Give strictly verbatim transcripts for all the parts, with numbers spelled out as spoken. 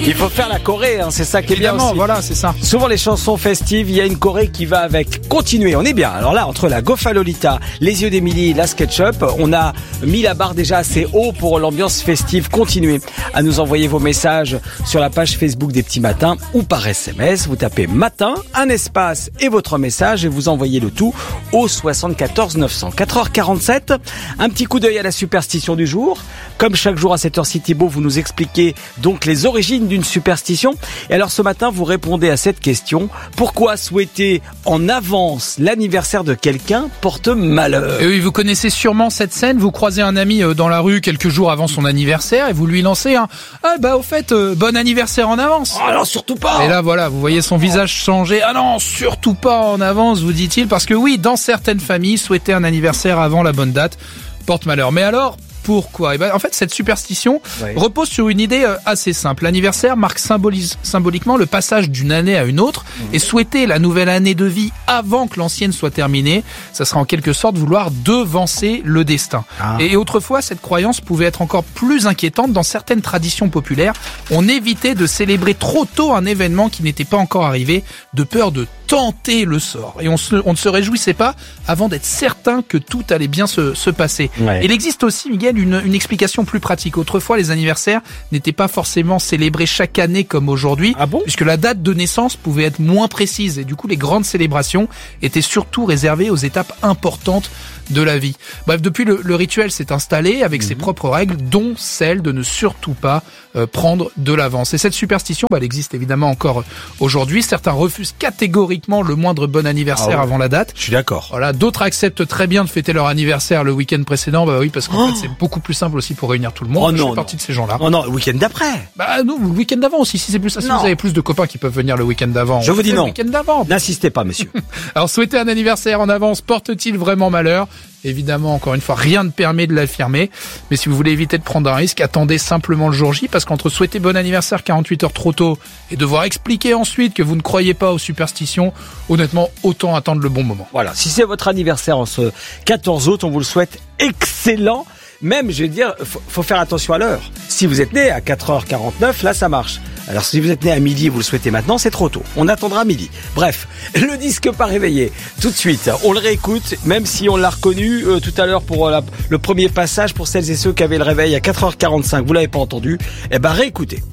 Il faut faire la choré, hein, c'est ça qui est Évidemment, bien aussi. Voilà, c'est ça. Souvent les chansons festives, il y a une choré qui va avec. Continuez, on est bien. Alors là, entre la Gofa Lolita, les yeux d'Émilie et la SketchUp, on a mis la barre déjà assez haut pour l'ambiance festive. Continuez à nous envoyer vos messages sur la page Facebook des Petits Matins ou par S M S. Vous tapez matin, un espace et votre message et vous envoyez le tout au soixante-quatorze neuf cents. quatre heures quarante-sept, un petit coup d'œil à la superstition du jour. Comme chaque jour à cette heure-ci, Thibaut, vous nous expliquez donc les origines d'une superstition. Et alors ce matin, vous répondez à cette question. Pourquoi souhaiter en avance l'anniversaire de quelqu'un porte malheur? Et oui, vous connaissez sûrement cette scène. Vous croisez un ami dans la rue quelques jours avant son anniversaire et vous lui lancez un « Ah bah au fait, euh, bon anniversaire en avance !» Oh non, surtout pas. Et là voilà, vous voyez son visage changer. « Ah non, surtout pas en avance !» vous dit-il, parce que oui, dans certaines familles, souhaiter un anniversaire avant la bonne date porte malheur. Mais alors, pourquoi ? Et ben, en fait, cette superstition oui. repose sur une idée assez simple. L'anniversaire marque symbolise, symboliquement le passage d'une année à une autre. Mmh. Et souhaiter la nouvelle année de vie avant que l'ancienne soit terminée, ça sera en quelque sorte vouloir devancer le destin. Ah. Et autrefois, cette croyance pouvait être encore plus inquiétante. Dans certaines traditions populaires, on évitait de célébrer trop tôt un événement qui n'était pas encore arrivé, de peur de tenter le sort. Et on, se, on ne se réjouissait pas avant d'être certain que tout allait bien se, se passer. Ouais. Il existe aussi, Miguel, une, une explication plus pratique. Autrefois, les anniversaires n'étaient pas forcément célébrés chaque année comme aujourd'hui, ah bon puisque la date de naissance pouvait être moins précise. Et du coup, les grandes célébrations étaient surtout réservées aux étapes importantes de la vie. Bref, depuis le, le rituel s'est installé avec mmh. ses propres règles, dont celle de ne surtout pas euh, prendre de l'avance. Et cette superstition, bah, elle existe évidemment encore aujourd'hui. Certains refusent catégoriquement le moindre bon anniversaire ah ouais. avant la date. Je suis d'accord. Voilà, d'autres acceptent très bien de fêter leur anniversaire le week-end précédent. Bah oui, parce qu'en oh. fait, c'est beaucoup plus simple aussi pour réunir tout le monde. Oh non, je fais non. partie de ces gens-là. Oh non, le week-end d'après. Bah non, le week-end d'avant aussi. Si c'est plus, si vous avez plus de copains qui peuvent venir le week-end d'avant. Je vous dis non. Le week-end d'avant. N'insistez pas, monsieur. Alors, souhaiter un anniversaire en avance porte-t-il vraiment malheur ? Évidemment, encore une fois, rien ne permet de l'affirmer. Mais si vous voulez éviter de prendre un risque, attendez simplement le jour J, parce qu'entre souhaiter bon anniversaire quarante-huit heures trop tôt et devoir expliquer ensuite que vous ne croyez pas aux superstitions, honnêtement, autant attendre le bon moment. Voilà. Si c'est votre anniversaire en ce quatorze août, on vous le souhaite excellent. Même, je vais dire, faut, faut faire attention à l'heure. Si vous êtes né à quatre heures quarante-neuf, là, ça marche. Alors, si vous êtes né à midi et vous le souhaitez maintenant, c'est trop tôt. On attendra midi. Bref, le disque pas réveillé. Tout de suite, on le réécoute, même si on l'a reconnu euh, tout à l'heure pour euh, la, le premier passage pour celles et ceux qui avaient le réveil à quatre heures quarante-cinq. Vous l'avez pas entendu? Eh ben, réécoutez.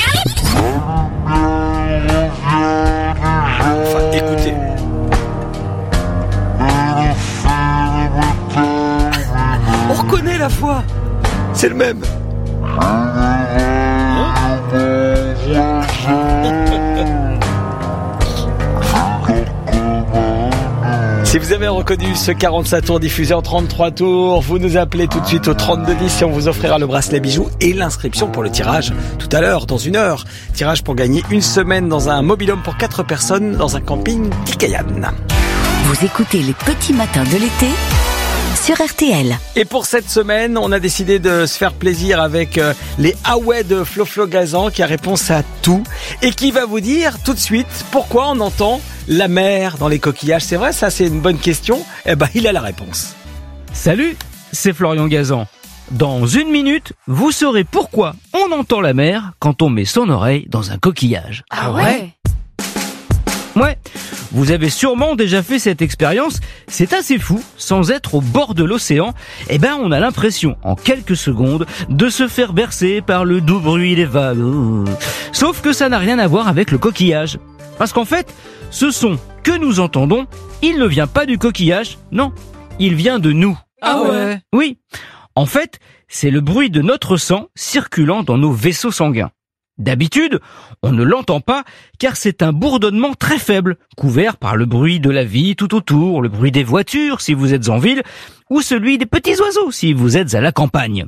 Enfin, écoutez. On reconnaît la voix. C'est le même. Si vous avez reconnu ce quarante-cinq tours diffusé en trente-trois tours, vous nous appelez tout de suite au trente-deux dix et on vous offrira le bracelet bijou et l'inscription pour le tirage tout à l'heure, dans une heure. Tirage pour gagner une semaine dans un mobil-home pour quatre personnes dans un camping Kikayan. Vous écoutez les Petits Matins de l'été sur R T L. Et pour cette semaine, on a décidé de se faire plaisir avec euh, les Ah ouais de Flo Flo Gazan qui a réponse à tout et qui va vous dire tout de suite pourquoi on entend la mer dans les coquillages. C'est vrai, ça c'est une bonne question. Eh ben, il a la réponse. Salut, c'est Florian Gazan. Dans une minute, vous saurez pourquoi on entend la mer quand on met son oreille dans un coquillage. Ah ouais ? Ouais, vous avez sûrement déjà fait cette expérience, c'est assez fou, sans être au bord de l'océan, eh ben on a l'impression, en quelques secondes, de se faire bercer par le doux bruit des vagues. Sauf que ça n'a rien à voir avec le coquillage. Parce qu'en fait, ce son que nous entendons, il ne vient pas du coquillage, non, il vient de nous. Ah ouais ? Oui, en fait, c'est le bruit de notre sang circulant dans nos vaisseaux sanguins. D'habitude, on ne l'entend pas car c'est un bourdonnement très faible, couvert par le bruit de la vie tout autour, le bruit des voitures si vous êtes en ville, ou celui des petits oiseaux si vous êtes à la campagne.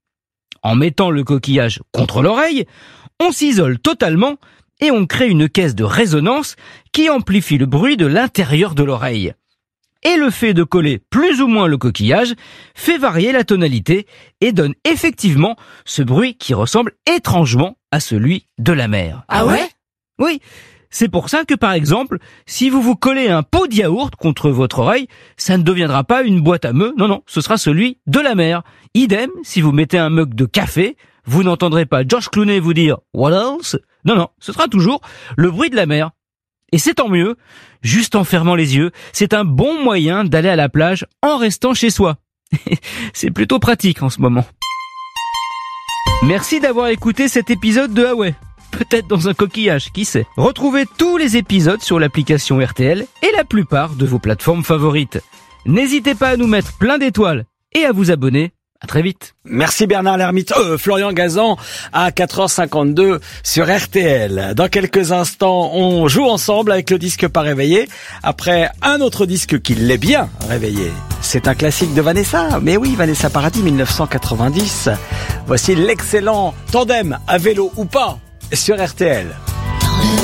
En mettant le coquillage contre l'oreille, on s'isole totalement et on crée une caisse de résonance qui amplifie le bruit de l'intérieur de l'oreille. Et le fait de coller plus ou moins le coquillage fait varier la tonalité et donne effectivement ce bruit qui ressemble étrangement à celui de la mer. Ah ouais ? Oui, c'est pour ça que par exemple, si vous vous collez un pot de yaourt contre votre oreille, ça ne deviendra pas une boîte à meux, non non, ce sera celui de la mer. Idem, si vous mettez un mug de café, Vous n'entendrez pas George Clooney vous dire « What else ?» Non, non, ce sera toujours le bruit de la mer. Et c'est tant mieux, juste en fermant les yeux, c'est un bon moyen d'aller à la plage en restant chez soi. C'est plutôt pratique en ce moment. Merci d'avoir écouté cet épisode de Ah ouais. Peut-être dans un coquillage, qui sait. Retrouvez tous les épisodes sur l'application R T L et la plupart de vos plateformes favorites. N'hésitez pas à nous mettre plein d'étoiles et à vous abonner. À très vite. Merci Bernard Lermite, euh, Florian Gazan à quatre heures cinquante-deux sur R T L. Dans quelques instants, on joue ensemble avec le disque pas réveillé. Après un autre disque qui l'est bien réveillé. C'est un classique de Vanessa. Mais oui, Vanessa Paradis, dix-neuf cent quatre-vingt-dix. Voici l'excellent tandem à vélo ou pas sur R T L.